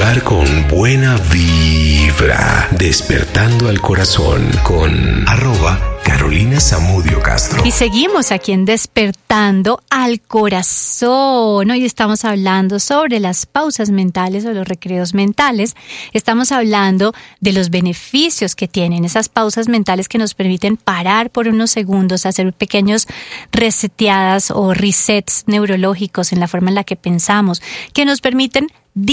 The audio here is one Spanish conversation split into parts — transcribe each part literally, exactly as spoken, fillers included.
jugar con buena vibra, despertando al corazón con arroba Carolina Zamudio Castro. Y seguimos aquí en Despertando al Corazón. Hoy estamos hablando sobre las pausas mentales o los recreos mentales. Estamos hablando de los beneficios que tienen esas pausas mentales que nos permiten parar por unos segundos, hacer pequeños reseteadas o resets neurológicos en la forma en la que pensamos, que nos permiten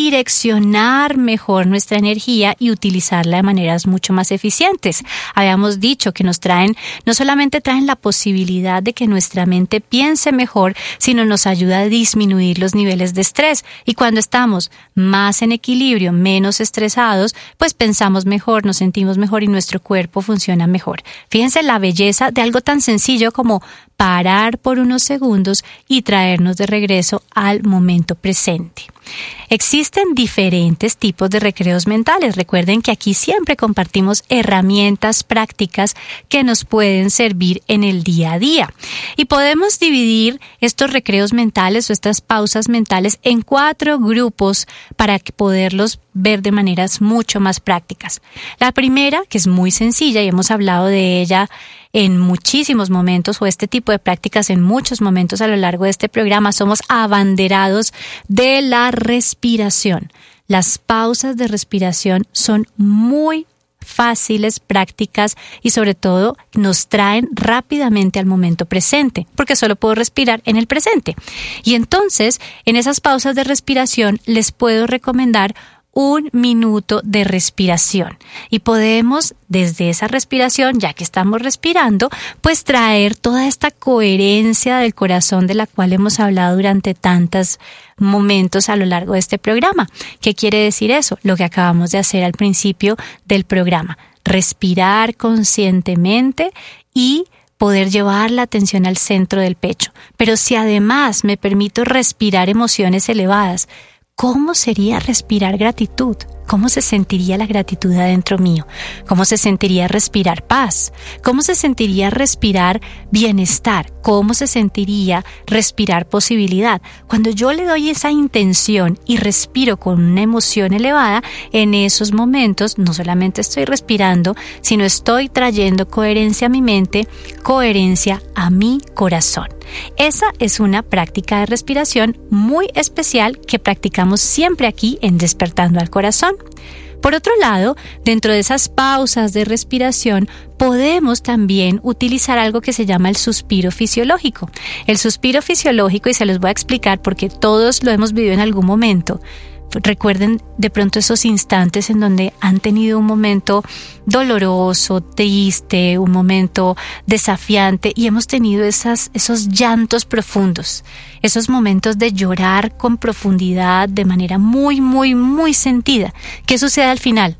direccionar mejor nuestra energía y utilizarla de maneras mucho más eficientes. Habíamos dicho que nos traen, no solamente traen la posibilidad de que nuestra mente piense mejor, sino nos ayuda a disminuir los niveles de estrés. Y cuando estamos más en equilibrio, menos estresados, pues pensamos mejor, nos sentimos mejor y nuestro cuerpo funciona mejor. Fíjense la belleza de algo tan sencillo como parar por unos segundos y traernos de regreso al momento presente. Existen diferentes tipos de recreos mentales. Recuerden que aquí siempre compartimos herramientas prácticas que nos pueden servir en el día a día. Y podemos dividir estos recreos mentales o estas pausas mentales en cuatro grupos para poderlos ver de maneras mucho más prácticas. La primera, que es muy sencilla y hemos hablado de ella en muchísimos momentos, o este tipo de prácticas en muchos momentos a lo largo de este programa, somos abanderados de la respiración. Las pausas de respiración son muy fáciles, prácticas y sobre todo nos traen rápidamente al momento presente, porque solo puedo respirar en el presente. Y entonces, en esas pausas de respiración les puedo recomendar un minuto de respiración y podemos desde esa respiración, ya que estamos respirando, pues traer toda esta coherencia del corazón de la cual hemos hablado durante tantos momentos a lo largo de este programa. ¿Qué quiere decir eso? Lo que acabamos de hacer al principio del programa, respirar conscientemente y poder llevar la atención al centro del pecho. Pero si además me permito respirar emociones elevadas, ¿cómo sería respirar gratitud? ¿Cómo se sentiría la gratitud adentro mío? ¿Cómo se sentiría respirar paz? ¿Cómo se sentiría respirar bienestar? ¿Cómo se sentiría respirar posibilidad? Cuando yo le doy esa intención y respiro con una emoción elevada, en esos momentos no solamente estoy respirando, sino estoy trayendo coherencia a mi mente, coherencia a mi corazón. Esa es una práctica de respiración muy especial que practicamos siempre aquí en Despertando al Corazón. Por otro lado, dentro de esas pausas de respiración, podemos también utilizar algo que se llama el suspiro fisiológico. El suspiro fisiológico, y se los voy a explicar porque todos lo hemos vivido en algún momento. Recuerden de pronto esos instantes en donde han tenido un momento doloroso, triste, un momento desafiante y hemos tenido esas, esos llantos profundos, esos momentos de llorar con profundidad de manera muy, muy, muy sentida. ¿Qué sucede al final?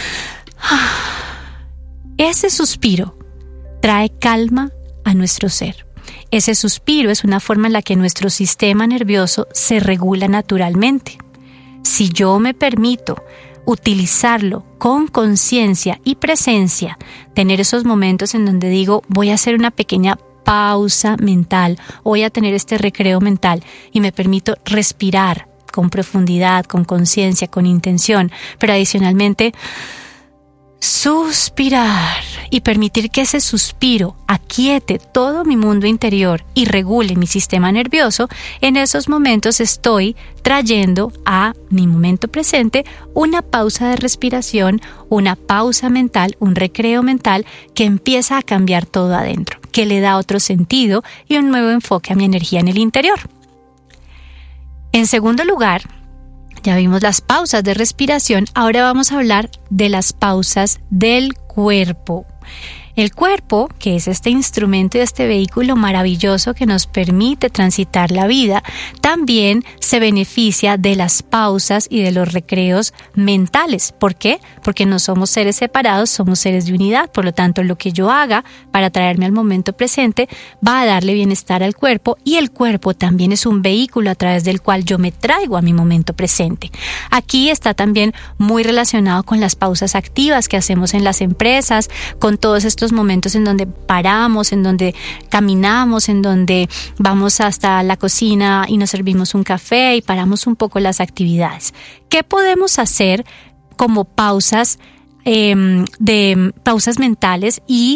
Ese suspiro trae calma a nuestro ser. Ese suspiro es una forma en la que nuestro sistema nervioso se regula naturalmente. Si yo me permito utilizarlo con conciencia y presencia, tener esos momentos en donde digo, voy a hacer una pequeña pausa mental, voy a tener este recreo mental y me permito respirar con profundidad, con conciencia, con intención, pero adicionalmente suspirar y permitir que ese suspiro aquiete todo mi mundo interior y regule mi sistema nervioso, en esos momentos estoy trayendo a mi momento presente una pausa de respiración, una pausa mental, un recreo mental que empieza a cambiar todo adentro, que le da otro sentido y un nuevo enfoque a mi energía en el interior. En segundo lugar, ya vimos las pausas de respiración, ahora vamos a hablar de las pausas del cuerpo. El cuerpo, que es este instrumento y este vehículo maravilloso que nos permite transitar la vida, también se beneficia de las pausas y de los recreos mentales. ¿Por qué? Porque no somos seres separados, somos seres de unidad. Por lo tanto, lo que yo haga para traerme al momento presente va a darle bienestar al cuerpo y el cuerpo también es un vehículo a través del cual yo me traigo a mi momento presente. Aquí está también muy relacionado con las pausas activas que hacemos en las empresas, con todos estos estos momentos en donde paramos, en donde caminamos, en donde vamos hasta la cocina y nos servimos un café y paramos un poco las actividades. ¿Qué podemos hacer como pausas, eh, de pausas mentales y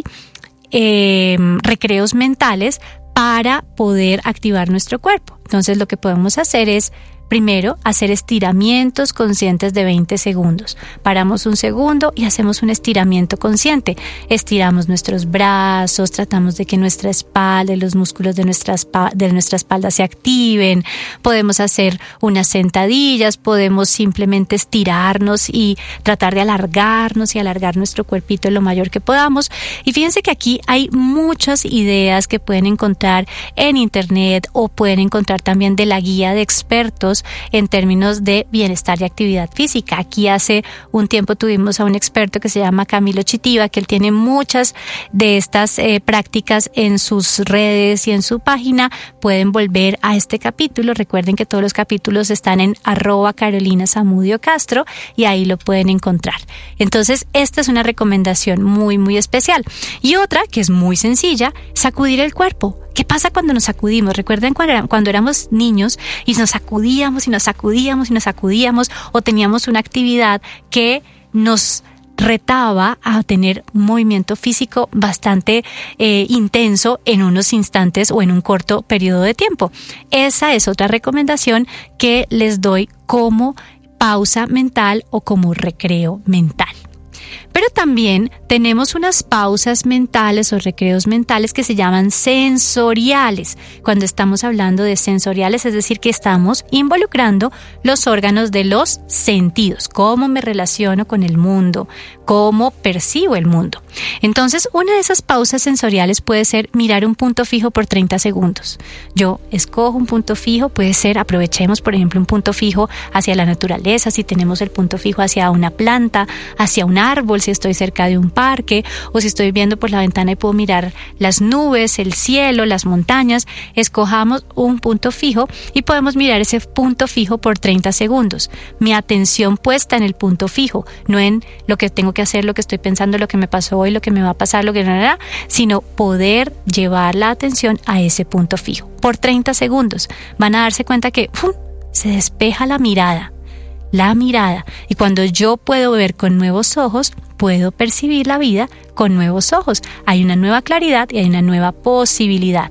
eh, recreos mentales para poder activar nuestro cuerpo? Entonces, lo que podemos hacer es, primero, hacer estiramientos conscientes de veinte segundos. Paramos un segundo y hacemos un estiramiento consciente. Estiramos nuestros brazos, tratamos de que nuestra espalda y los músculos de nuestra, espa- de nuestra espalda se activen. Podemos hacer unas sentadillas, podemos simplemente estirarnos y tratar de alargarnos y alargar nuestro cuerpito lo mayor que podamos. Y fíjense que aquí hay muchas ideas que pueden encontrar en internet o pueden encontrar también de la guía de expertos en términos de bienestar y actividad física. Aquí hace un tiempo tuvimos a un experto que se llama Camilo Chitiva, que él tiene muchas de estas eh, prácticas en sus redes y en su página. Pueden volver a este capítulo. Recuerden que todos los capítulos están en arroba Carolina Zamudio Castro y ahí lo pueden encontrar. Entonces, esta es una recomendación muy, muy especial. Y otra que es muy sencilla, sacudir el cuerpo. ¿Qué pasa cuando nos sacudimos? Recuerden cuando éramos niños y nos sacudíamos y nos sacudíamos y nos sacudíamos o teníamos una actividad que nos retaba a tener un movimiento físico bastante eh, intenso en unos instantes o en un corto periodo de tiempo. Esa es otra recomendación que les doy como pausa mental o como recreo mental. Pero también tenemos unas pausas mentales o recreos mentales que se llaman sensoriales. Cuando estamos hablando de sensoriales, es decir, que estamos involucrando los órganos de los sentidos, cómo me relaciono con el mundo, cómo percibo el mundo. Entonces, una de esas pausas sensoriales puede ser mirar un punto fijo por treinta segundos. Yo escojo un punto fijo, puede ser, aprovechemos por ejemplo un punto fijo hacia la naturaleza, si tenemos el punto fijo hacia una planta, hacia un árbol, si estoy cerca de un parque o si estoy viendo por la ventana y puedo mirar las nubes, el cielo, las montañas. Escojamos un punto fijo y podemos mirar ese punto fijo por treinta segundos. Mi atención puesta en el punto fijo, no en lo que tengo que hacer, lo que estoy pensando, lo que me pasó hoy, lo que me va a pasar, lo que no, no, no, sino poder llevar la atención a ese punto fijo por treinta segundos. Van a darse cuenta que ¡fum!, se despeja la mirada. La mirada. Y cuando yo puedo ver con nuevos ojos, puedo percibir la vida con nuevos ojos. Hay una nueva claridad y hay una nueva posibilidad.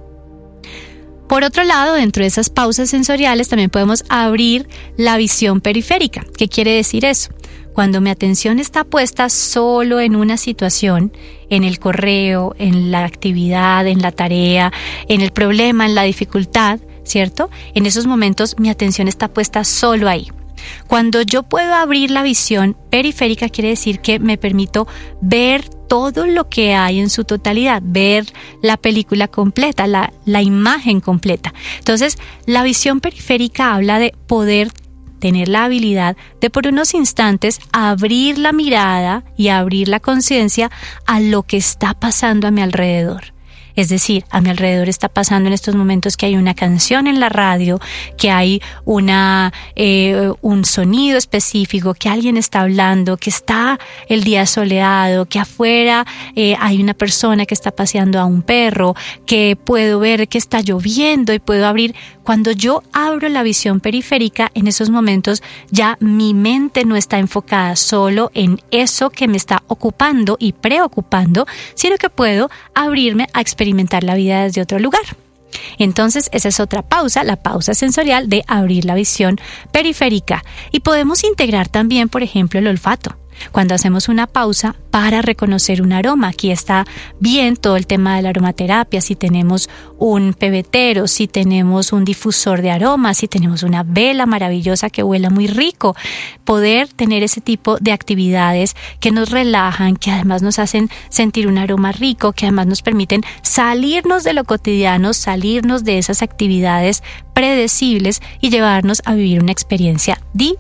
Por otro lado, dentro de esas pausas sensoriales también podemos abrir la visión periférica. ¿Qué quiere decir eso? Cuando mi atención está puesta solo en una situación, en el correo, en la actividad, en la tarea, en el problema, en la dificultad, ¿cierto? En esos momentos mi atención está puesta solo ahí. Cuando yo puedo abrir la visión periférica, quiere decir que me permito ver todo lo que hay en su totalidad, ver la película completa, la, la imagen completa. Entonces, la visión periférica habla de poder tener la habilidad de por unos instantes abrir la mirada y abrir la conciencia a lo que está pasando a mi alrededor. Es decir, a mi alrededor está pasando en estos momentos que hay una canción en la radio, que hay una eh, un sonido específico, que alguien está hablando, que está el día soleado, que afuera eh, hay una persona que está paseando a un perro, que puedo ver que está lloviendo y puedo abrir. Cuando yo abro la visión periférica, en esos momentos ya mi mente no está enfocada solo en eso que me está ocupando y preocupando, sino que puedo abrirme a experimentar la vida desde otro lugar. Entonces, esa es otra pausa, la pausa sensorial de abrir la visión periférica. Y podemos integrar también, por ejemplo, el olfato. Cuando hacemos una pausa para reconocer un aroma, aquí está bien todo el tema de la aromaterapia, si tenemos un pebetero, si tenemos un difusor de aromas, si tenemos una vela maravillosa que huela muy rico, poder tener ese tipo de actividades que nos relajan, que además nos hacen sentir un aroma rico, que además nos permiten salirnos de lo cotidiano, salirnos de esas actividades predecibles y llevarnos a vivir una experiencia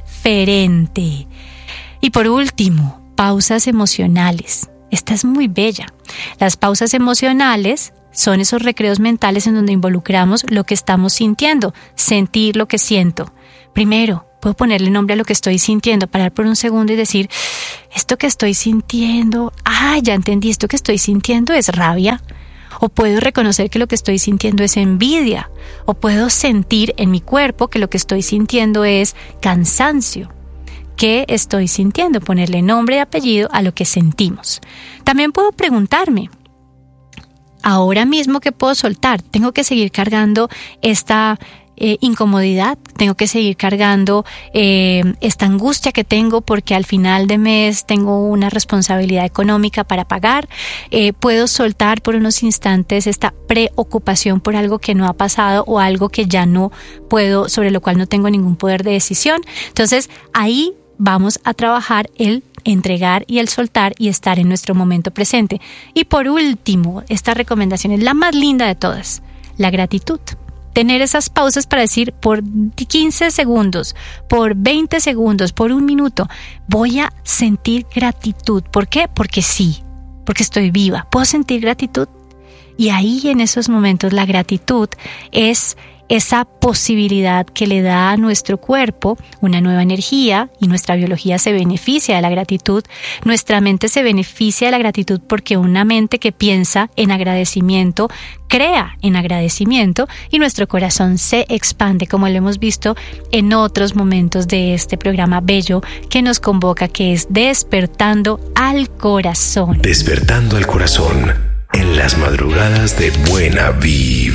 diferente. Y por último, pausas emocionales. Esta es muy bella. Las pausas emocionales son esos recreos mentales en donde involucramos lo que estamos sintiendo, sentir lo que siento. Primero, puedo ponerle nombre a lo que estoy sintiendo, parar por un segundo y decir, esto que estoy sintiendo, ah, ya entendí, esto que estoy sintiendo es rabia. O puedo reconocer que lo que estoy sintiendo es envidia. O puedo sentir en mi cuerpo que lo que estoy sintiendo es cansancio. ¿Qué estoy sintiendo? Ponerle nombre y apellido a lo que sentimos. También puedo preguntarme, ahora mismo, ¿qué puedo soltar? ¿Tengo que seguir cargando esta eh, incomodidad? ¿Tengo que seguir cargando eh, esta angustia que tengo porque al final de mes tengo una responsabilidad económica para pagar? Eh, ¿Puedo soltar por unos instantes esta preocupación por algo que no ha pasado o algo que ya no puedo, sobre lo cual no tengo ningún poder de decisión? Entonces, ahí vamos a trabajar el entregar y el soltar y estar en nuestro momento presente. Y por último, esta recomendación es la más linda de todas, la gratitud. Tener esas pausas para decir por quince segundos, por veinte segundos, por un minuto, voy a sentir gratitud. ¿Por qué? Porque sí, porque estoy viva. ¿Puedo sentir gratitud? Y ahí en esos momentos la gratitud es esa posibilidad que le da a nuestro cuerpo una nueva energía y nuestra biología se beneficia de la gratitud. Nuestra mente se beneficia de la gratitud porque una mente que piensa en agradecimiento crea en agradecimiento y nuestro corazón se expande, como lo hemos visto en otros momentos de este programa bello que nos convoca, que es Despertando al Corazón. Despertando al Corazón en las madrugadas de Buena Vibra.